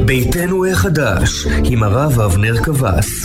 ביתנו החדש עם הרב אבנר קבס.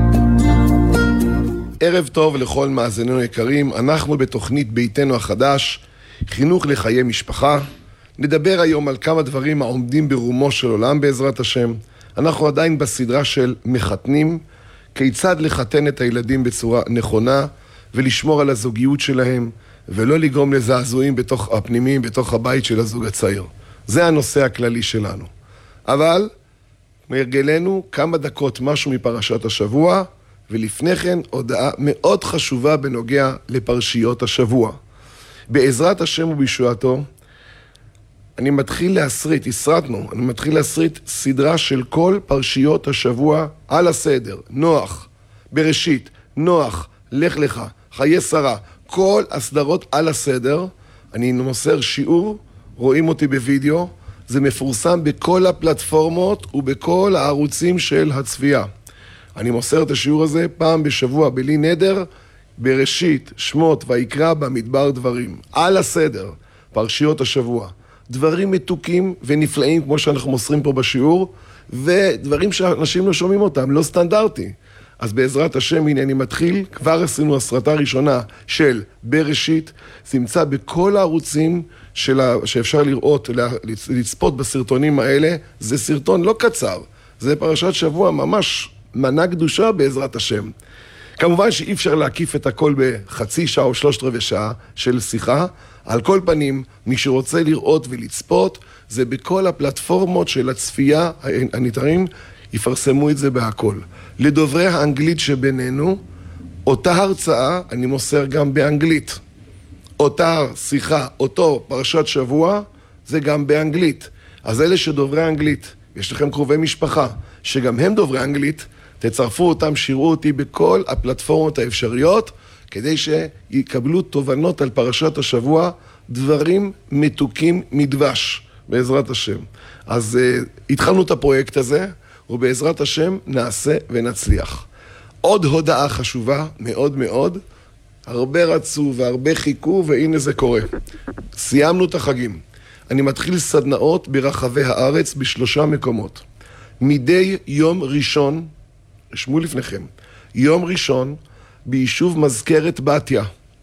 ערב טוב לכל מאזינינו יקרים, אנחנו בתוכנית ביתנו החדש, חינוך לחיי משפחה. נדבר היום על כמה דברים העומדים ברומו של עולם בעזרת השם. אנחנו עדיין בסדרה של מחתנים, כיצד לחתן את הילדים בצורה נכונה ולשמור על הזוגיות שלהם ולא לגרום לזעזועים הפנימיים בתוך הבית של הזוג הצעיר. זה הנושא הכללי שלנו. אבל מהרגלנו כמה דקות משהו מפרשת השבוע, ולפני כן הודעה מאוד חשובה בנוגע לפרשיות השבוע. בעזרת השם ובישועתו, אני מתחיל להסריט סדרה של כל פרשיות השבוע על הסדר. נוח, בראשית, נוח, לך לך, חיי שרה, כל הסדרות על הסדר. אני מוסר שיעור, רואים אותי בווידאו, זה מפורסם בכל הפלטפורמות ובכל הערוצים של הצפייה. אני מוסר את השיעור הזה פעם בשבוע בלי נדר, בראשית, שמות ויקרא במדבר דברים. על הסדר, פרשיות השבוע. דברים מתוקים ונפלאים כמו שאנחנו מוסרים פה בשיעור, ודברים שאנשים לא שומעים אותם, לא סטנדרטי. אז בעזרת השם, הנה אני מתחיל, כבר עשינו הסרטה ראשונה של בראשית, זה נמצא בכל הערוצים שאפשר לראות, לצפות בסרטונים האלה. זה סרטון לא קצר, זה פרשת שבוע ממש מנה קדושה בעזרת השם. כמובן שאי אפשר להקיף את הכל בחצי שעה או 3/4 שעה של שיחה. על כל פנים, מי שרוצה לראות ולצפות, זה בכל הפלטפורמות של הצפייה הנתרים, יפרסמו את זה בהכל. לדוברי האנגלית שבינינו, אותה הרצאה אני מוסר גם באנגלית. אותה שיחה, אותו פרשת שבוע, זה גם באנגלית. אז אלה שדוברי אנגלית, יש לכם קרובי משפחה, שגם הם דוברי אנגלית, תצרפו אותם, שיראו אותי בכל הפלטפורמות האפשריות, כדי שיקבלו תובנות על פרשת השבוע, דברים מתוקים מדבש, בעזרת השם. אז התחלנו את הפרויקט הזה, ובעזרת השם נעשה ונצליח. עוד הודעה חשובה מאוד מאוד, הרבה רצו והרבה חיכו, והנה זה קורה. סיימנו את החגים. אני מתחיל סדנאות ברחבי הארץ ב3 מקומות. מדי יום ראשון, רשמו לפניכם, יום ראשון ביישוב מזכרת בתיה.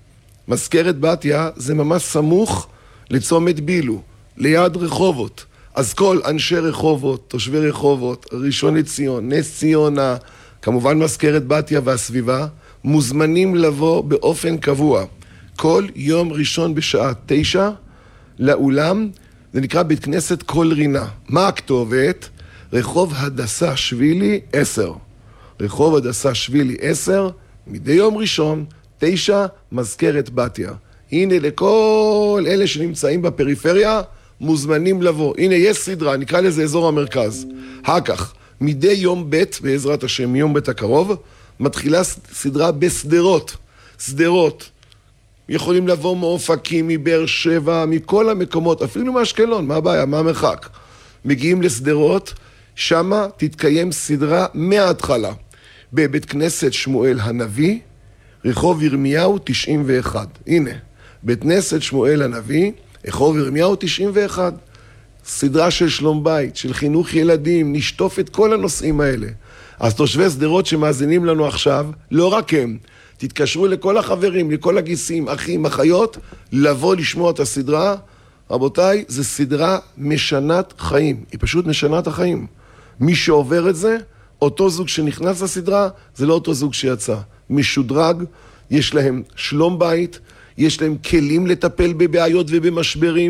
מזכרת בתיה זה ממש סמוך לצומת בילו, ליד רחובות. אז כל אנשי רחובות, תושבי רחובות, ראשון לציון, נס ציונה, כמובן מזכרת בתיה והסביבה, מוזמנים לבוא באופן קבוע. כל יום ראשון בשעה 9 לאולם, זה נקרא בית כנסת כל רינה. מה הכתובת? רחוב הדסה שבילי 10. רחוב הדסה שבילי 10, מדי יום ראשון, 9, מזכרת בתיה. הנה לכל אלה שנמצאים בפריפריה, מוזמנים לבוא. הנה יש סדרה, נקרא לזה אזור המרכז. כך, מדי יום ב' בעזרת השם, יום ב' הקרוב, מתחילה סדרה בסדרות. סדרות. יכולים לבוא מאופקים, מבאר שבע, מכל המקומות, אפילו מאשקלון, מה הבעיה, מה המרחק? מגיעים לסדרות, שמה תתקיים סדרה מההתחלה. בבית כנסת שמואל הנביא, רחוב ירמיהו 91. הנה, בית כנסת שמואל הנביא, רחוב ירמיהו 91. סדרה של שלום בית, של חינוך ילדים, נשטוף את כל הנושאים האלה. אז תושבי סדרות שמאזינים לנו עכשיו, לא רק הם, תתקשרו לכל החברים, לכל הגיסים, אחים, אחיות, לבוא לשמוע את הסדרה. רבותיי, זו סדרה משנת חיים, היא פשוט משנת החיים. מי שעובר את זה, אותו זוג שנכנס לסדרה, זה לא אותו זוג שיצא. משודרג, יש להם שלום בית, יש להם כלים לטפל בבעיות ובמשברים,